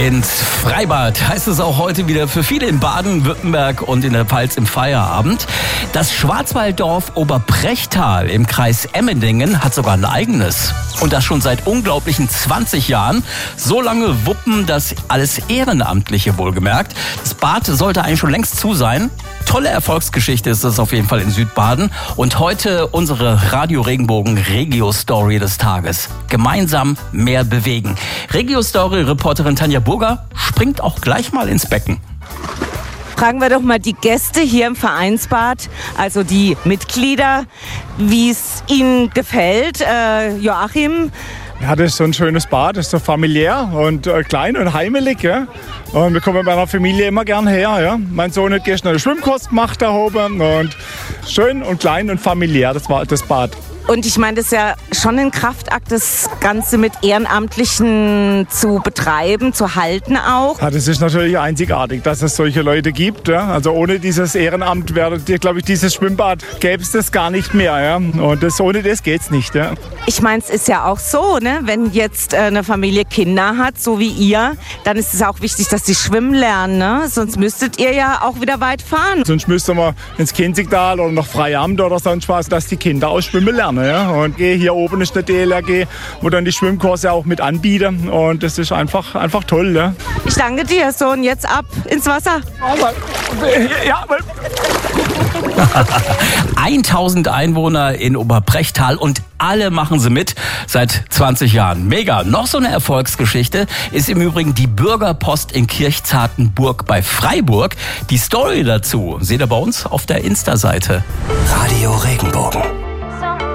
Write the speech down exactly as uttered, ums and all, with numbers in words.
Ins Freibad heißt es auch heute wieder für viele in Baden-Württemberg und in der Pfalz im Feierabend. Das Schwarzwalddorf Oberbrechtal im Kreis Emmendingen hat sogar ein eigenes. Und das schon seit unglaublichen zwanzig Jahren. So lange wuppen das alles Ehrenamtliche wohlgemerkt. Das Bad sollte eigentlich schon längst zu sein. Tolle Erfolgsgeschichte ist das auf jeden Fall in Südbaden. Und heute unsere Radio Regenbogen Regio-Story des Tages. Gemeinsam mehr bewegen. Regio-Story-Reporterin Tanja Burger springt auch gleich mal ins Becken. Fragen wir doch mal die Gäste hier im Vereinsbad, also die Mitglieder, wie es ihnen gefällt. Äh, Joachim? Ja, das ist so ein schönes Bad, das ist so familiär und äh, klein und heimelig. Ja? Und wir kommen mit meiner Familie immer gern her. Ja? Mein Sohn hat gestern einen Schwimmkurs gemacht da oben und schön und klein und familiär, das war das Bad. Und ich meine, das ist ja schon ein Kraftakt, das Ganze mit Ehrenamtlichen zu betreiben, zu halten auch. Ja, das ist natürlich einzigartig, dass es solche Leute gibt. Ja. Also ohne dieses Ehrenamt wäre, glaube ich, dieses Schwimmbad gäbe es das gar nicht mehr. Ja. Und das, ohne das geht es nicht. Ja. Ich meine, es ist ja auch so, ne? Wenn jetzt eine Familie Kinder hat, so wie ihr, dann ist es auch wichtig, dass sie schwimmen lernen. Ne? Sonst müsstet ihr ja auch wieder weit fahren. Sonst müssten wir ins Kinzigtal oder nach Freiamt oder sonst was, dass die Kinder auch schwimmen lernen. Ja, und hier oben ist der D L R G, wo dann die Schwimmkurse auch mit anbieten. Und das ist einfach, einfach toll. Ja. Ich danke dir, so, und jetzt ab ins Wasser. Ja, tausend Einwohner in Oberbrechtal und alle machen sie mit seit zwanzig Jahren. Mega. Noch so eine Erfolgsgeschichte ist im Übrigen die Bürgerpost in Kirchzartenburg bei Freiburg. Die Story dazu seht ihr bei uns auf der Insta-Seite. Radio Regenbogen.